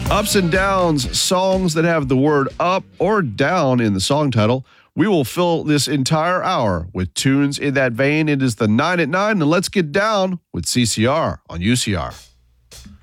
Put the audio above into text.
Ups and downs, songs that have the word up or down in the song title. We will fill this entire hour with tunes in that vein. It is the 9 at 9, and let's get down with CCR on UCR.